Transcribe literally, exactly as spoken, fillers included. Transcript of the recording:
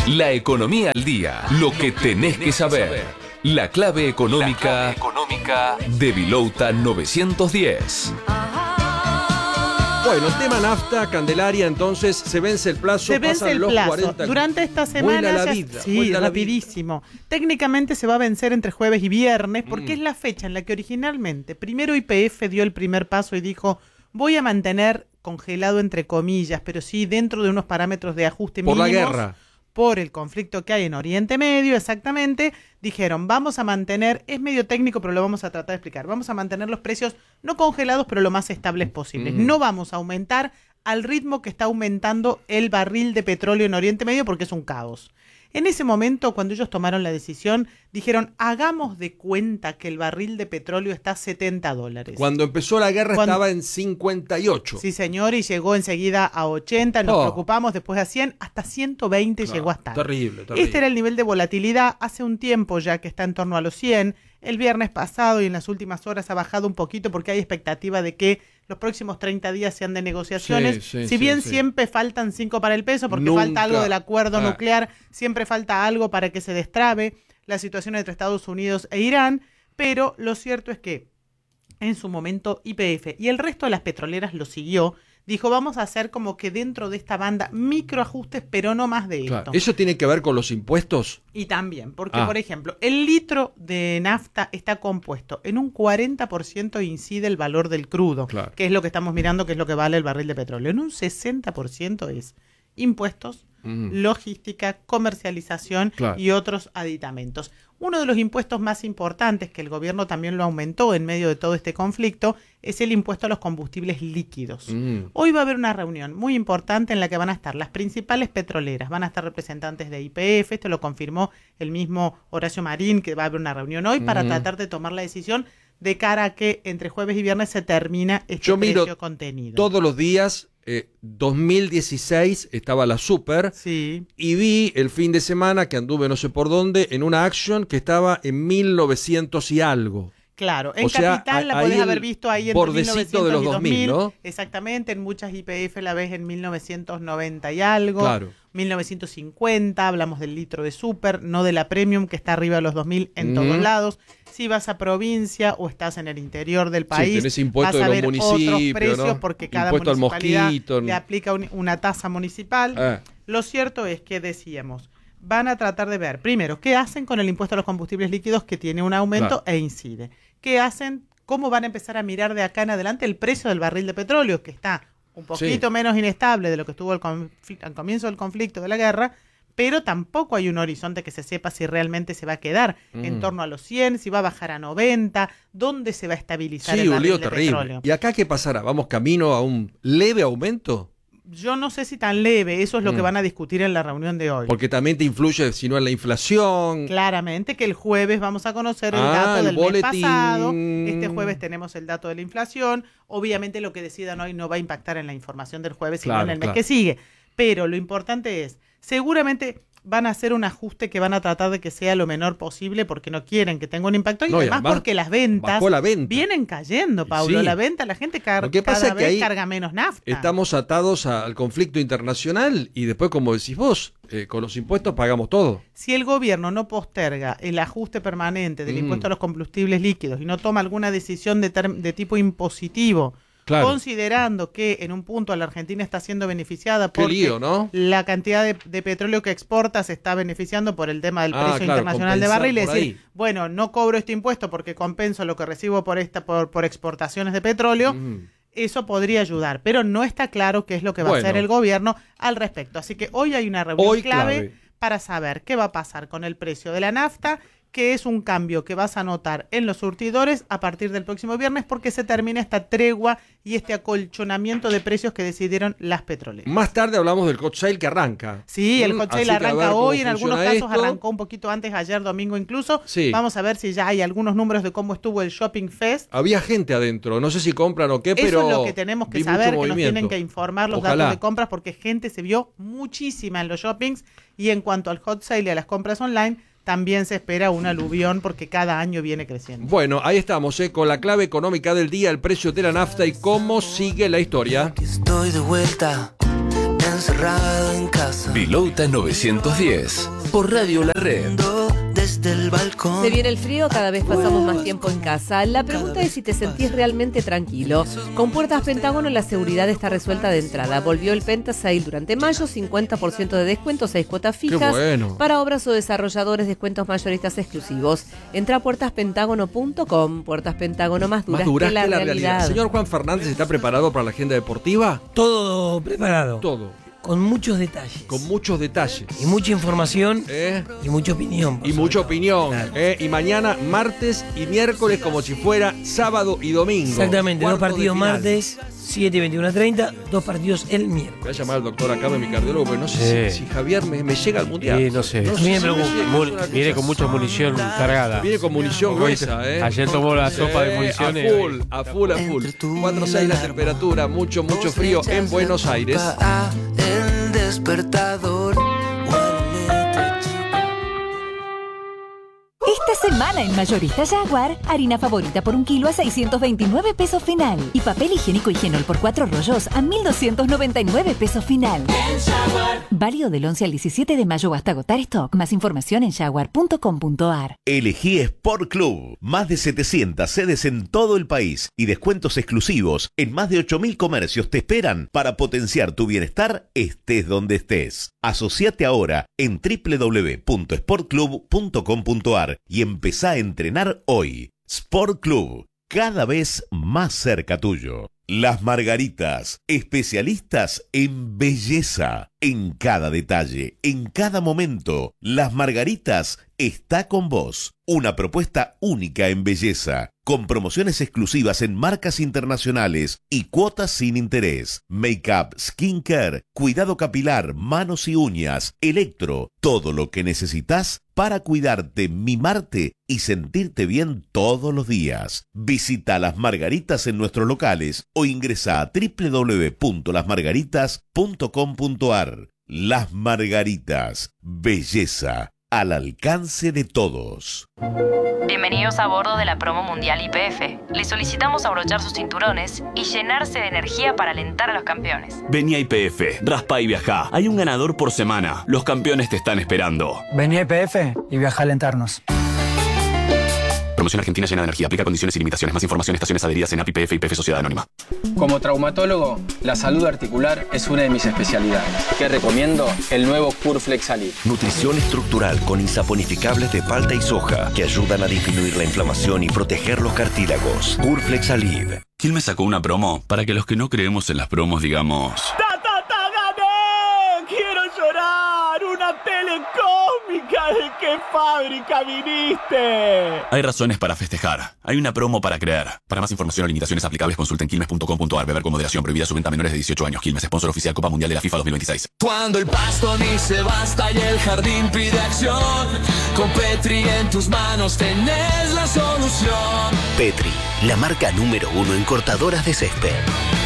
La economía al día. Lo que tenés que saber. La clave económica, La clave económica de Vilouta novecientos diez. Bueno, tema nafta, Candelaria, entonces se vence el plazo, se vence pasan el los plazo. cuarenta. Durante esta semana Vuela la ya, vida, sí, vuela la rapidísimo. Vida. Técnicamente se va a vencer entre jueves y viernes porque Mm. es la fecha en la que originalmente primero Y P F dio el primer paso y dijo, voy a mantener congelado entre comillas, pero sí dentro de unos parámetros de ajuste Por mínimos. la guerra. Por el conflicto que hay en Oriente Medio, exactamente, dijeron, vamos a mantener, es medio técnico, pero lo vamos a tratar de explicar, vamos a mantener los precios no congelados, pero lo más estables posibles. Mm. No vamos a aumentar al ritmo que está aumentando el barril de petróleo en Oriente Medio porque es un caos. En ese momento, cuando ellos tomaron la decisión, dijeron, hagamos de cuenta que el barril de petróleo está a setenta dólares. Cuando empezó la guerra Cuando... estaba en cincuenta y ocho. Sí, señor, y llegó enseguida a ochenta, nos oh. preocupamos, después a cien, hasta ciento veinte No, llegó a estar. Terrible, terrible. Este era el nivel de volatilidad hace un tiempo ya que está en torno a los cien. El viernes pasado y en las últimas horas ha bajado un poquito porque hay expectativa de que los próximos treinta días sean de negociaciones. Sí, sí, si bien sí, sí. siempre faltan cinco para el peso porque Nunca. falta algo del acuerdo ah. nuclear, siempre falta algo para que se destrabe la situación entre Estados Unidos e Irán, pero lo cierto es que en su momento Y P F y el resto de las petroleras lo siguió. Dijo, vamos a hacer como que dentro de esta banda microajustes, pero no más de Claro. esto. ¿Eso tiene que ver con los impuestos? Y también, porque Ah. por ejemplo, el litro de nafta está compuesto en un cuarenta por ciento incide el valor del crudo, Claro. que es lo que estamos mirando, que es lo que vale el barril de petróleo. En un sesenta por ciento es impuestos, Mm. logística, comercialización Claro. y otros aditamentos. Uno de los impuestos más importantes, que el gobierno también lo aumentó en medio de todo este conflicto, es el impuesto a los combustibles líquidos. Mm. Hoy va a haber una reunión muy importante en la que van a estar las principales petroleras, van a estar representantes de Y P F, esto lo confirmó el mismo Horacio Marín, que va a haber una reunión hoy para Mm. tratar de tomar la decisión de cara a que entre jueves y viernes se termina este Yo miro precio contenido. Todos los días, eh, dos mil dieciséis estaba la Super Sí. y vi el fin de semana que anduve no sé por dónde en una Action que estaba en mil novecientos y algo. Claro, en O sea, Capital la ahí podés el haber visto ahí en bordecito de los dos mil, ¿no? Exactamente, en muchas Y P F la ves en mil novecientos noventa y algo. Claro. mil novecientos cincuenta, hablamos del litro de super, no de la premium que está arriba de los dos mil en Mm. todos lados. Si vas a provincia o estás en el interior del país, tenés impuesto vas a de los ver otros municipios, precios ¿no? porque cada Impuesto al municipalidad mosquito. le aplica un- una tasa municipal. Ah. Lo cierto es que decíamos, van a tratar de ver, primero, qué hacen con el impuesto a los combustibles líquidos que tiene un aumento Claro. e incide. ¿Qué hacen? ¿Cómo van a empezar a mirar de acá en adelante el precio del barril de petróleo, que está un poquito Sí. menos inestable de lo que estuvo al, confl- al comienzo del conflicto de la guerra, pero tampoco hay un horizonte que se sepa si realmente se va a quedar Mm. en torno a los cien, si va a bajar a noventa, dónde se va a estabilizar Sí, el un barril lío de terrible. petróleo. ¿Y acá qué pasará? ¿Vamos camino a un leve aumento? Yo no sé si tan leve, eso es lo Mm. que van a discutir en la reunión de hoy. Porque también te influye, si no, en la inflación. Claramente que el jueves vamos a conocer el Ah, dato el del mes boletín. pasado. Este jueves tenemos el dato de la inflación. Obviamente lo que decidan hoy no va a impactar en la información del jueves, sino Claro, en el mes claro. que sigue. Pero lo importante es, seguramente van a hacer un ajuste que van a tratar de que sea lo menor posible porque no quieren que tenga un impacto y, No, y además, además porque las ventas bajó la venta. vienen cayendo, Paulo. Sí. La venta, la gente car- Lo que pasa cada es que vez ahí carga menos nafta. Estamos atados a- al conflicto internacional y después, como decís vos, eh, con los impuestos pagamos todo. Si el gobierno no posterga el ajuste permanente del Mm. impuesto a los combustibles líquidos y no toma alguna decisión de, ter- de tipo impositivo, Claro. considerando que en un punto la Argentina está siendo beneficiada Qué porque lío, ¿no? la cantidad de, de petróleo que exporta se está beneficiando por el tema del Ah, precio claro, internacional de compensar barril, es por decir, ahí. bueno, no cobro este impuesto porque compenso lo que recibo por esta por, por exportaciones de petróleo. Mm. Eso podría ayudar, pero no está claro qué es lo que va Bueno. a hacer el gobierno al respecto. Así que hoy hay una reunión Hoy clave, clave. para saber qué va a pasar con el precio de la nafta, que es un cambio que vas a notar en los surtidores a partir del próximo viernes porque se termina esta tregua y este acolchonamiento de precios que decidieron las petroleras. Más tarde hablamos del hot sale que arranca. Sí, el Mm, hot así sale que a ver arranca cómo hoy, en algunos funciona casos esto. arrancó un poquito antes, ayer domingo incluso. Sí. Vamos a ver si ya hay algunos números de cómo estuvo el Shopping Fest. Había gente adentro, no sé si compran o qué, Eso pero es lo que tenemos que vi saber, mucho que nos movimiento. tienen que informar los Ojalá. datos de compras porque gente se vio muchísima en los shoppings y en cuanto al hot sale y a las compras online también se espera un aluvión porque cada año viene creciendo. Bueno, ahí estamos, eh, con la clave económica del día, el precio de la nafta y cómo sigue la historia. Aquí estoy de vuelta, encerrado. encerrado en casa. Villouta novecientos diez, por Radio La Red. Desde el balcón. Se viene el frío, cada vez pasamos más tiempo en casa. La pregunta es si te sentís realmente tranquilo. Con Puertas Pentágono la seguridad está resuelta de entrada. Volvió el Penta Sale durante mayo, cincuenta por ciento de descuento, seis cuotas fijas. Bueno. Para obras o desarrolladores, descuentos mayoristas exclusivos. Entra a puertas pentágono punto com. Puertas Pentágono, más duras, Más duras que, la, que la realidad. realidad. Señor Juan Fernández, ¿está preparado para la agenda deportiva? Todo preparado. Todo. Con muchos detalles. Con muchos detalles. Y mucha información. ¿Eh? Y mucha opinión. Y mucha opinión. Claro. ¿eh? Y mañana, martes y miércoles, como si fuera sábado y domingo. Exactamente, dos Cuartos de partidos final. martes, siete y veintiuno treinta, dos partidos el miércoles. Voy a llamar al doctor acá, mi cardiólogo, pero no sé Sí. si, si Javier me, me llega al mundial. Sí, no sé. A mí me si preocupa. llega, Mu- es una viene cosa con mucha munición cargada. Viene con munición Como gruesa, dice, ¿eh? ayer tomó la sopa de Eh, municiones. A full, a full, a full. cuatro seis la temperatura, mucho, mucho frío en Buenos Aires. Ah, el despertador. Esta semana en Mayorista Jaguar, harina favorita por un kilo a seiscientos veintinueve pesos final. Y papel higiénico Higienol por cuatro rollos a mil doscientos noventa y nueve pesos final. Válido del once al diecisiete de mayo hasta agotar stock. Más información en jaguar punto com punto ar. Elegí Sport Club. Más de setecientas sedes en todo el país y descuentos exclusivos en más de ocho mil comercios te esperan para potenciar tu bienestar estés donde estés. Asociate ahora en doble u doble u doble u punto sport club punto com punto ar y empezá a entrenar hoy. Sport Club, cada vez más cerca tuyo. Las Margaritas, especialistas en belleza. En cada detalle, en cada momento, Las Margaritas está con vos. Una propuesta única en belleza, con promociones exclusivas en marcas internacionales y cuotas sin interés. Make-up, skincare, cuidado capilar, manos y uñas, electro, todo lo que necesitas para cuidarte, mimarte y sentirte bien todos los días. Visita Las Margaritas en nuestros locales o ingresa a doble u doble u doble u punto las margaritas punto com punto ar. Las Margaritas, belleza al alcance de todos. Bienvenidos a bordo de la promo mundial I P F. Les solicitamos abrochar sus cinturones y llenarse de energía para alentar a los campeones. Vení a I P F, raspa y viajá. Hay un ganador por semana. Los campeones te están esperando. Vení a I P F y viaja a alentarnos. Promoción argentina llena de energía. Aplica condiciones y limitaciones. Más información en estaciones adheridas en A P I P F y P F Sociedad Anónima. Como traumatólogo, la salud articular es una de mis especialidades. ¿Qué recomiendo? El nuevo Curflex Alib. Nutrición estructural con insaponificables de palta y soja que ayudan a disminuir la inflamación y proteger los cartílagos. Curflex Alib. Quilmes sacó una promo para que los que no creemos en las promos digamos... ¡Ta, ta, ta, gané! ¡Quiero llorar! ¡Una telecómica! ¿De qué fábrica viniste? Hay razones para festejar. Hay una promo para creer. Para más información o limitaciones aplicables, consulten quilmes punto com punto ar. Beber con moderación. Prohibida su venta a menores de dieciocho años. Quilmes, sponsor oficial Copa Mundial de la FIFA dos mil veintiséis. Cuando el pasto dice basta y el jardín pide acción, con Petri en tus manos tenés la solución. Petri, la marca número uno en cortadoras de césped.